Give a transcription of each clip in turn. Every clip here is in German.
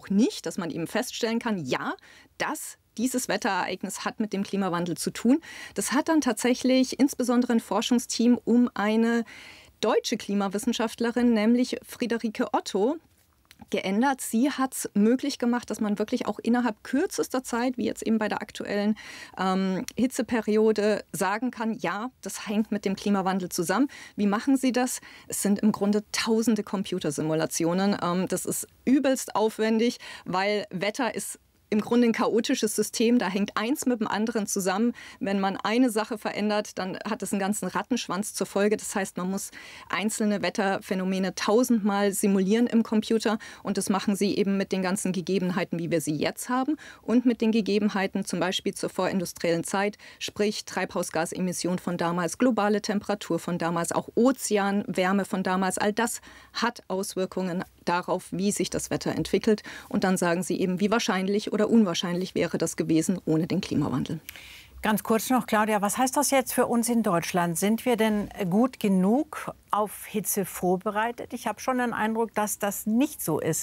auch nicht, dass man eben feststellen kann, ja, dieses Wetterereignis hat mit dem Klimawandel zu tun. Das hat dann tatsächlich insbesondere ein Forschungsteam um eine deutsche Klimawissenschaftlerin, nämlich Friederike Otto, geändert. Sie hat es möglich gemacht, dass man wirklich auch innerhalb kürzester Zeit, wie jetzt eben bei der aktuellen Hitzeperiode, sagen kann, ja, das hängt mit dem Klimawandel zusammen. Wie machen Sie das? Es sind im Grunde tausende Computersimulationen. Das ist übelst aufwendig, weil Wetter ist im Grunde ein chaotisches System, da hängt eins mit dem anderen zusammen. Wenn man eine Sache verändert, dann hat es einen ganzen Rattenschwanz zur Folge. Das heißt, man muss einzelne Wetterphänomene tausendmal simulieren im Computer. Und das machen sie eben mit den ganzen Gegebenheiten, wie wir sie jetzt haben. Und mit den Gegebenheiten zum Beispiel zur vorindustriellen Zeit, sprich Treibhausgasemission von damals, globale Temperatur von damals, auch Ozeanwärme von damals. All das hat Auswirkungen darauf, wie sich das Wetter entwickelt. Und dann sagen sie eben, wie wahrscheinlich oder unwahrscheinlich wäre das gewesen ohne den Klimawandel. Ganz kurz noch, Claudia, was heißt das jetzt für uns in Deutschland? Sind wir denn gut genug auf Hitze vorbereitet? Ich habe schon den Eindruck, dass das nicht so ist.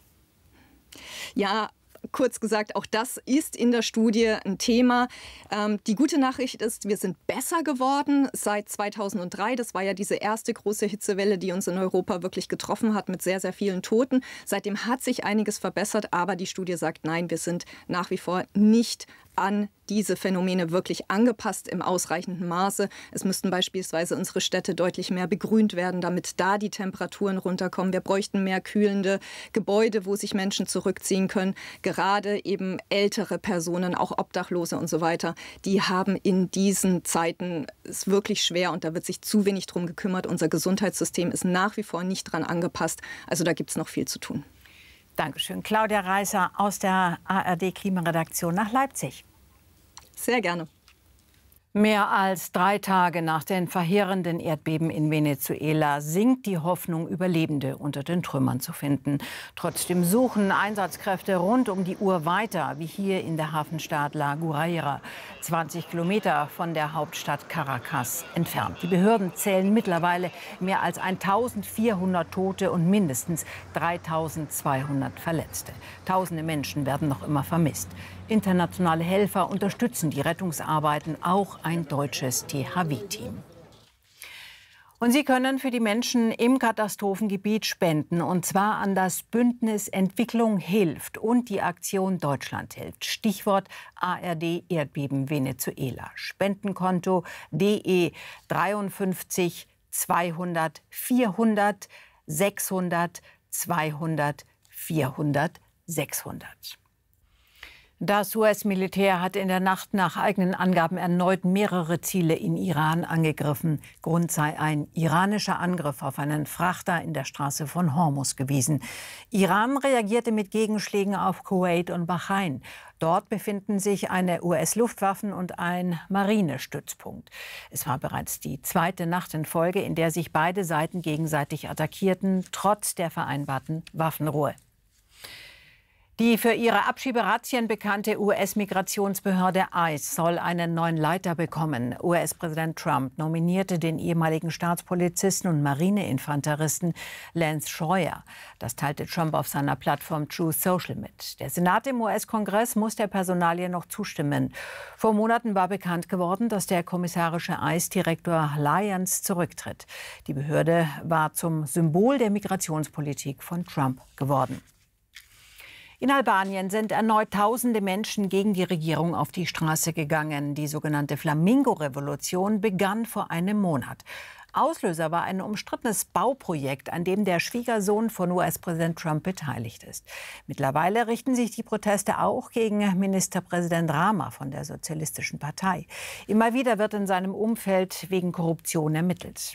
Ja, kurz gesagt, auch das ist in der Studie ein Thema. Die gute Nachricht ist, wir sind besser geworden seit 2003. Das war ja diese erste große Hitzewelle, die uns in Europa wirklich getroffen hat mit sehr, sehr vielen Toten. Seitdem hat sich einiges verbessert, aber die Studie sagt, nein, wir sind nach wie vor nicht an diese Phänomene wirklich angepasst im ausreichenden Maße. Es müssten beispielsweise unsere Städte deutlich mehr begrünt werden, damit da die Temperaturen runterkommen. Wir bräuchten mehr kühlende Gebäude, wo sich Menschen zurückziehen können. Gerade eben ältere Personen, auch Obdachlose und so weiter, die haben in diesen Zeiten es wirklich schwer und da wird sich zu wenig drum gekümmert. Unser Gesundheitssystem ist nach wie vor nicht dran angepasst. Also da gibt es noch viel zu tun. Dankeschön. Claudia Reißer aus der ARD-Klimaredaktion nach Leipzig. Sehr gerne. Mehr als 3 Tage nach den verheerenden Erdbeben in Venezuela sinkt die Hoffnung, Überlebende unter den Trümmern zu finden. Trotzdem suchen Einsatzkräfte rund um die Uhr weiter, wie hier in der Hafenstadt La Guaira, 20 Kilometer von der Hauptstadt Caracas entfernt. Die Behörden zählen mittlerweile mehr als 1400 Tote und mindestens 3200 Verletzte. Tausende Menschen werden noch immer vermisst. Internationale Helfer unterstützen die Rettungsarbeiten, auch ein deutsches THW-Team. Und Sie können für die Menschen im Katastrophengebiet spenden, und zwar an das Bündnis Entwicklung hilft und die Aktion Deutschland hilft. Stichwort ARD Erdbeben Venezuela. Spendenkonto DE 53 200 400 600 200 400 600. Das US-Militär hat in der Nacht nach eigenen Angaben erneut mehrere Ziele in Iran angegriffen. Grund sei ein iranischer Angriff auf einen Frachter in der Straße von Hormuz gewesen. Iran reagierte mit Gegenschlägen auf Kuwait und Bahrain. Dort befinden sich eine US-Luftwaffen- und ein Marinestützpunkt. Es war bereits die 2. Nacht in Folge, in der sich beide Seiten gegenseitig attackierten, trotz der vereinbarten Waffenruhe. Die für ihre Abschieberazzien bekannte US-Migrationsbehörde ICE soll einen neuen Leiter bekommen. US-Präsident Trump nominierte den ehemaligen Staatspolizisten und Marineinfanteristen Lance Scheuer. Das teilte Trump auf seiner Plattform Truth Social mit. Der Senat im US-Kongress muss der Personalie noch zustimmen. Vor Monaten war bekannt geworden, dass der kommissarische ICE-Direktor Lyons zurücktritt. Die Behörde war zum Symbol der Migrationspolitik von Trump geworden. In Albanien sind erneut tausende Menschen gegen die Regierung auf die Straße gegangen. Die sogenannte Flamingo-Revolution begann vor einem Monat. Auslöser war ein umstrittenes Bauprojekt, an dem der Schwiegersohn von US-Präsident Trump beteiligt ist. Mittlerweile richten sich die Proteste auch gegen Ministerpräsident Rama von der Sozialistischen Partei. Immer wieder wird in seinem Umfeld wegen Korruption ermittelt.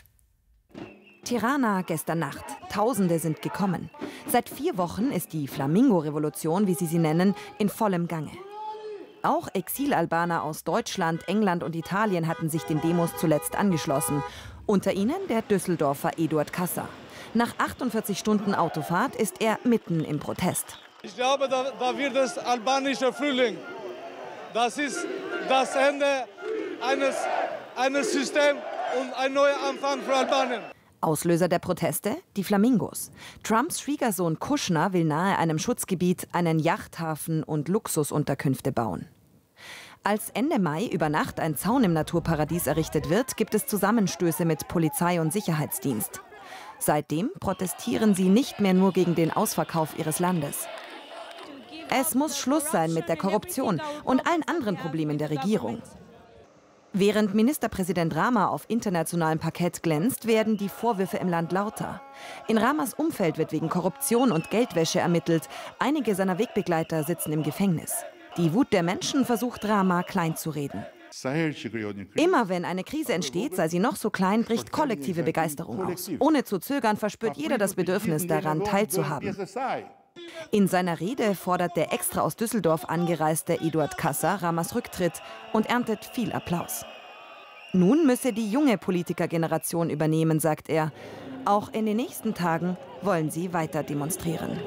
Tirana gestern Nacht. Tausende sind gekommen. Seit 4 Wochen ist die Flamingo-Revolution, wie sie nennen, in vollem Gange. Auch Exilalbaner aus Deutschland, England und Italien hatten sich den Demos zuletzt angeschlossen. Unter ihnen der Düsseldorfer Eduard Kasser. Nach 48 Stunden Autofahrt ist er mitten im Protest. Ich glaube, da wird es albanischer Frühling. Das ist das Ende eines Systems und ein neuer Anfang für Albanien. Auslöser der Proteste? Die Flamingos. Trumps Schwiegersohn Kushner will nahe einem Schutzgebiet einen Yachthafen und Luxusunterkünfte bauen. Als Ende Mai über Nacht ein Zaun im Naturparadies errichtet wird, gibt es Zusammenstöße mit Polizei und Sicherheitsdienst. Seitdem protestieren sie nicht mehr nur gegen den Ausverkauf ihres Landes. Es muss Schluss sein mit der Korruption und allen anderen Problemen der Regierung. Während Ministerpräsident Rama auf internationalem Parkett glänzt, werden die Vorwürfe im Land lauter. In Ramas Umfeld wird wegen Korruption und Geldwäsche ermittelt. Einige seiner Wegbegleiter sitzen im Gefängnis. Die Wut der Menschen versucht Rama kleinzureden. Immer wenn eine Krise entsteht, sei sie noch so klein, bricht kollektive Begeisterung aus. Ohne zu zögern verspürt jeder das Bedürfnis daran, teilzuhaben. In seiner Rede fordert der extra aus Düsseldorf angereiste Eduard Kasser Ramas Rücktritt und erntet viel Applaus. Nun müsse die junge Politikergeneration übernehmen, sagt er. Auch in den nächsten Tagen wollen sie weiter demonstrieren.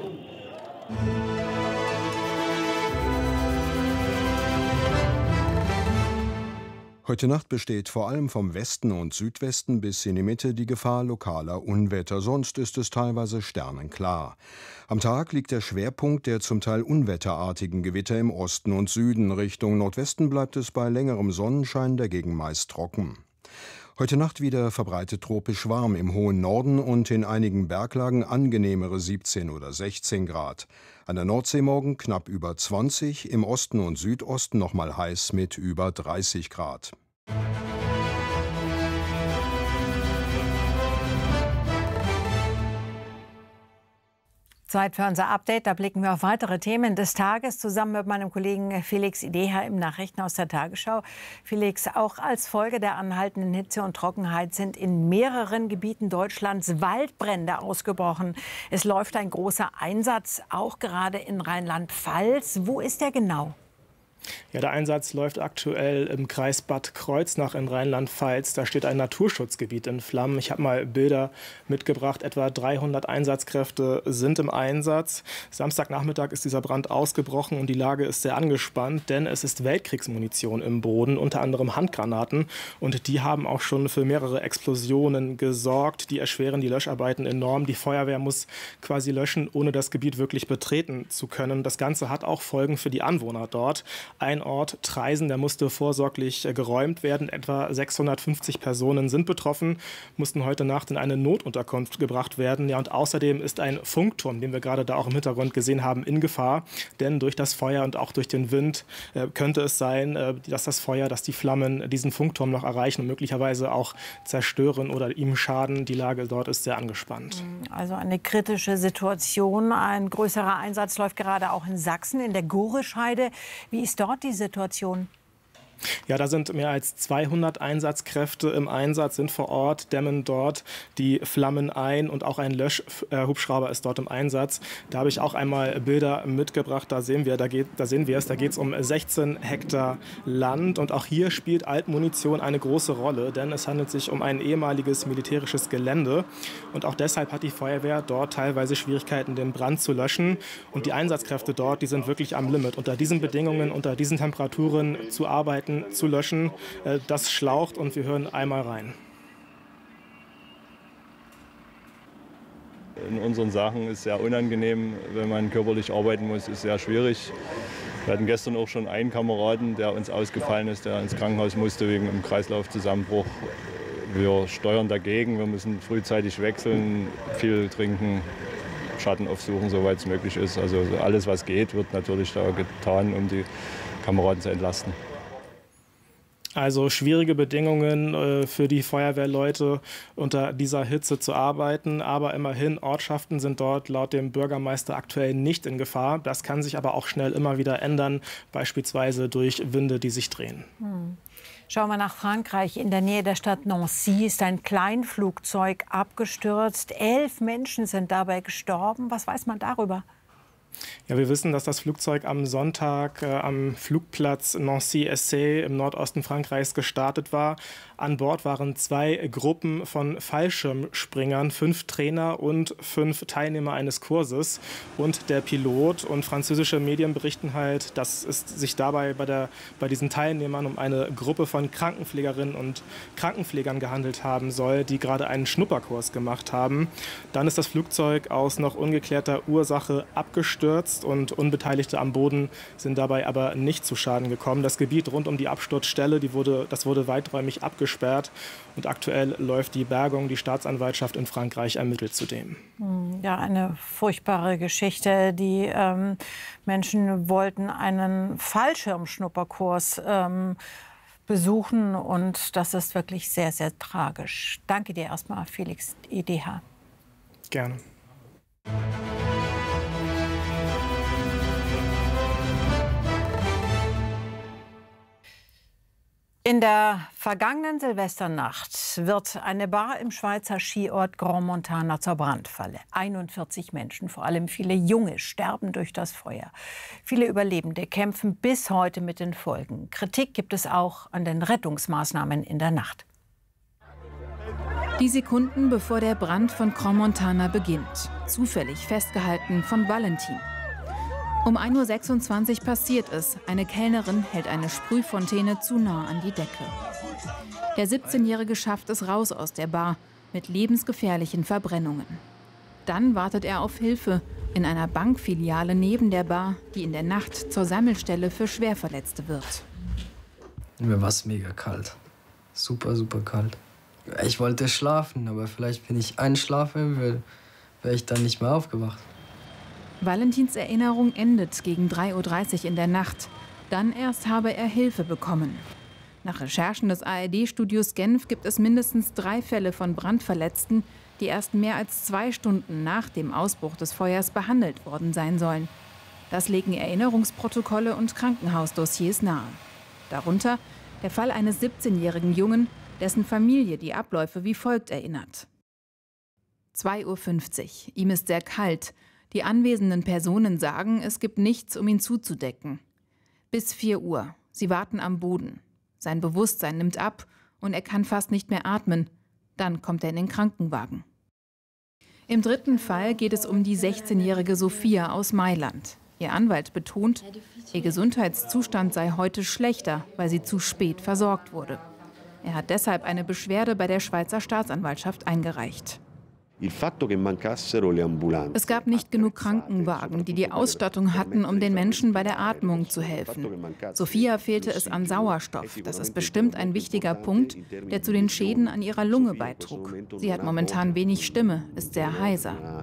Heute Nacht besteht vor allem vom Westen und Südwesten bis in die Mitte die Gefahr lokaler Unwetter. Sonst ist es teilweise sternenklar. Am Tag liegt der Schwerpunkt der zum Teil unwetterartigen Gewitter im Osten und Süden. Richtung Nordwesten bleibt es bei längerem Sonnenschein, dagegen meist trocken. Heute Nacht wieder verbreitet tropisch warm im hohen Norden und in einigen Berglagen angenehmere 17 oder 16 Grad. An der Nordsee morgen knapp über 20, im Osten und Südosten nochmal heiß mit über 30 Grad. Zeit für unser Update. Da blicken wir auf weitere Themen des Tages zusammen mit meinem Kollegen Felix Ideher im Nachrichtenhaus der Tagesschau. Felix, auch als Folge der anhaltenden Hitze und Trockenheit sind in mehreren Gebieten Deutschlands Waldbrände ausgebrochen. Es läuft ein großer Einsatz, auch gerade in Rheinland-Pfalz. Wo ist der genau? Ja, der Einsatz läuft aktuell im Kreis Bad Kreuznach in Rheinland-Pfalz. Da steht ein Naturschutzgebiet in Flammen. Ich habe mal Bilder mitgebracht. Etwa 300 Einsatzkräfte sind im Einsatz. Samstagnachmittag ist dieser Brand ausgebrochen und die Lage ist sehr angespannt, denn es ist Weltkriegsmunition im Boden, unter anderem Handgranaten. Und die haben auch schon für mehrere Explosionen gesorgt. Die erschweren die Löscharbeiten enorm. Die Feuerwehr muss quasi löschen, ohne das Gebiet wirklich betreten zu können. Das Ganze hat auch Folgen für die Anwohner dort. Ein Ort, Traisen, der musste vorsorglich geräumt werden. Etwa 650 Personen sind betroffen, mussten heute Nacht in eine Notunterkunft gebracht werden. Ja, und außerdem ist ein Funkturm, den wir gerade da auch im Hintergrund gesehen haben, in Gefahr. Denn durch das Feuer und auch durch den Wind könnte es sein, dass die Flammen diesen Funkturm noch erreichen und möglicherweise auch zerstören oder ihm schaden. Die Lage dort ist sehr angespannt. Also eine kritische Situation. Ein größerer Einsatz läuft gerade auch in Sachsen, in der Gorescheide. Wie ist dort die Situation? Ja, da sind mehr als 200 Einsatzkräfte im Einsatz, sind vor Ort, dämmen dort die Flammen ein und auch ein Löschhubschrauber ist dort im Einsatz. Da habe ich auch einmal Bilder mitgebracht, da sehen wir es, da geht es um 16 Hektar Land und auch hier spielt Altmunition eine große Rolle, denn es handelt sich um ein ehemaliges militärisches Gelände und auch deshalb hat die Feuerwehr dort teilweise Schwierigkeiten, den Brand zu löschen und die Einsatzkräfte dort, die sind wirklich am Limit. Unter diesen Bedingungen, unter diesen Temperaturen zu arbeiten, zu löschen, das schlaucht und wir hören einmal rein. In unseren Sachen ist es sehr unangenehm, wenn man körperlich arbeiten muss, ist sehr schwierig. Wir hatten gestern auch schon einen Kameraden, der uns ausgefallen ist, der ins Krankenhaus musste wegen einem Kreislaufzusammenbruch. Wir steuern dagegen, wir müssen frühzeitig wechseln, viel trinken, Schatten aufsuchen, soweit es möglich ist. Also alles, was geht, wird natürlich da getan, um die Kameraden zu entlasten. Also schwierige Bedingungen für die Feuerwehrleute, unter dieser Hitze zu arbeiten. Aber immerhin, Ortschaften sind dort laut dem Bürgermeister aktuell nicht in Gefahr. Das kann sich aber auch schnell immer wieder ändern, beispielsweise durch Winde, die sich drehen. Schauen wir nach Frankreich. In der Nähe der Stadt Nancy ist ein Kleinflugzeug abgestürzt. 11 Menschen sind dabei gestorben. Was weiß man darüber? Ja, wir wissen, dass das Flugzeug am Sonntag am Flugplatz Nancy-Essay im Nordosten Frankreichs gestartet war. An Bord waren 2 Gruppen von Fallschirmspringern, 5 Trainer und 5 Teilnehmer eines Kurses und der Pilot. Und französische Medien berichten halt, dass es sich dabei bei diesen Teilnehmern um eine Gruppe von Krankenpflegerinnen und Krankenpflegern gehandelt haben soll, die gerade einen Schnupperkurs gemacht haben. Dann ist das Flugzeug aus noch ungeklärter Ursache abgestürzt und Unbeteiligte am Boden sind dabei aber nicht zu Schaden gekommen. Das Gebiet rund um die Absturzstelle, das wurde weiträumig abgesperrt und aktuell läuft die Bergung. Die Staatsanwaltschaft in Frankreich ermittelt zudem. Ja, eine furchtbare Geschichte. Die Menschen wollten einen Fallschirmschnupperkurs besuchen und das ist wirklich sehr, sehr tragisch. Danke dir erstmal, Felix EDH. Gerne. In der vergangenen Silvesternacht wird eine Bar im Schweizer Skiort Grand Montana zur Brandfalle. 41 Menschen, vor allem viele Junge, sterben durch das Feuer. Viele Überlebende kämpfen bis heute mit den Folgen. Kritik gibt es auch an den Rettungsmaßnahmen in der Nacht. Die Sekunden, bevor der Brand von Grand Montana beginnt. Zufällig festgehalten von Valentin. Um 1:26 Uhr passiert es. Eine Kellnerin hält eine Sprühfontäne zu nah an die Decke. Der 17-Jährige schafft es raus aus der Bar mit lebensgefährlichen Verbrennungen. Dann wartet er auf Hilfe in einer Bankfiliale neben der Bar, die in der Nacht zur Sammelstelle für Schwerverletzte wird. Mir war es mega kalt. Super, super kalt. Ich wollte schlafen, aber vielleicht, wenn ich einschlafe, wäre ich dann nicht mehr aufgewacht. Valentins Erinnerung endet gegen 3:30 Uhr in der Nacht. Dann erst habe er Hilfe bekommen. Nach Recherchen des ARD-Studios Genf gibt es mindestens 3 Fälle von Brandverletzten, die erst mehr als 2 Stunden nach dem Ausbruch des Feuers behandelt worden sein sollen. Das legen Erinnerungsprotokolle und Krankenhausdossiers nahe. Darunter der Fall eines 17-jährigen Jungen, dessen Familie die Abläufe wie folgt erinnert. 2:50 Uhr. Ihm ist sehr kalt. Die anwesenden Personen sagen, es gibt nichts, um ihn zuzudecken. Bis 4 Uhr. Sie warten am Boden. Sein Bewusstsein nimmt ab und er kann fast nicht mehr atmen. Dann kommt er in den Krankenwagen. Im 3. Fall geht es um die 16-jährige Sophia aus Mailand. Ihr Anwalt betont, ihr Gesundheitszustand sei heute schlechter, weil sie zu spät versorgt wurde. Er hat deshalb eine Beschwerde bei der Schweizer Staatsanwaltschaft eingereicht. Es gab nicht genug Krankenwagen, die die Ausstattung hatten, um den Menschen bei der Atmung zu helfen. Sophia fehlte es an Sauerstoff. Das ist bestimmt ein wichtiger Punkt, der zu den Schäden an ihrer Lunge beitrug. Sie hat momentan wenig Stimme, ist sehr heiser.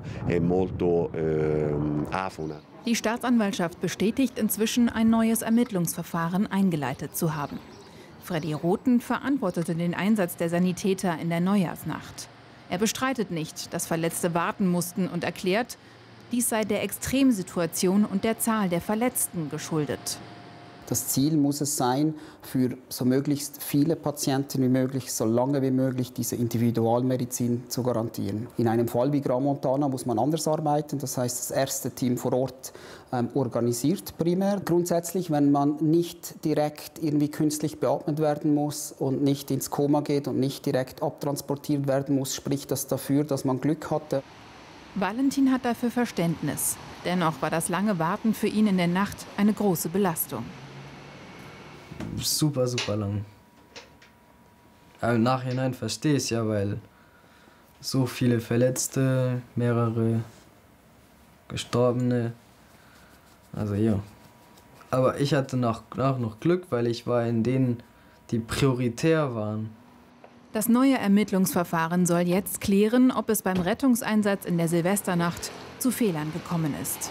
Die Staatsanwaltschaft bestätigt inzwischen, ein neues Ermittlungsverfahren eingeleitet zu haben. Freddy Rothen verantwortete den Einsatz der Sanitäter in der Neujahrsnacht. Er bestreitet nicht, dass Verletzte warten mussten und erklärt, dies sei der Extremsituation und der Zahl der Verletzten geschuldet. Das Ziel muss es sein, für so möglichst viele Patienten wie möglich, so lange wie möglich diese Individualmedizin zu garantieren. In einem Fall wie Grand Montana muss man anders arbeiten. Das heißt, das erste Team vor Ort organisiert primär. Grundsätzlich, wenn man nicht direkt irgendwie künstlich beatmet werden muss und nicht ins Koma geht und nicht direkt abtransportiert werden muss, spricht das dafür, dass man Glück hatte. Valentin hat dafür Verständnis. Dennoch war das lange Warten für ihn in der Nacht eine große Belastung. Super, super lang. Aber im Nachhinein verstehe ich es ja, weil so viele Verletzte, mehrere Gestorbene. Also ja. Aber ich hatte noch Glück, weil ich war in denen, die prioritär waren. Das neue Ermittlungsverfahren soll jetzt klären, ob es beim Rettungseinsatz in der Silvesternacht zu Fehlern gekommen ist.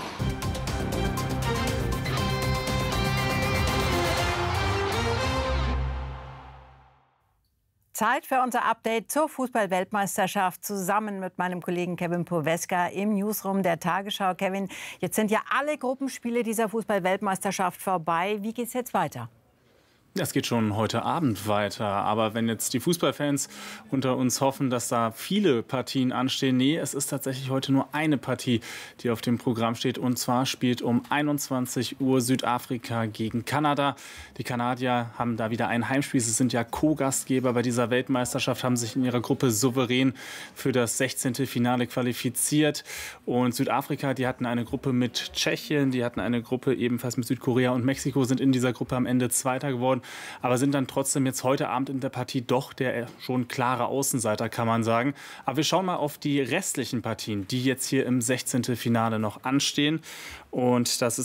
Zeit für unser Update zur Fußball-Weltmeisterschaft zusammen mit meinem Kollegen Kevin Poweska im Newsroom der Tagesschau. Kevin, jetzt sind ja alle Gruppenspiele dieser Fußball-Weltmeisterschaft vorbei. Wie geht es jetzt weiter? Das geht schon heute Abend weiter. Aber wenn jetzt die Fußballfans unter uns hoffen, dass da viele Partien anstehen, nee, es ist tatsächlich heute nur eine Partie, die auf dem Programm steht. Und zwar spielt um 21 Uhr Südafrika gegen Kanada. Die Kanadier haben da wieder ein Heimspiel. Sie sind ja Co-Gastgeber bei dieser Weltmeisterschaft, haben sich in ihrer Gruppe souverän für das 16. Finale qualifiziert. Und Südafrika, die hatten eine Gruppe mit Tschechien, die hatten eine Gruppe ebenfalls mit Südkorea und Mexiko, sind in dieser Gruppe am Ende Zweiter geworden. Aber sind dann trotzdem jetzt heute Abend in der Partie doch der schon klare Außenseiter, kann man sagen. Aber wir schauen mal auf die restlichen Partien, die jetzt hier im 16. Finale noch anstehen. Und das ist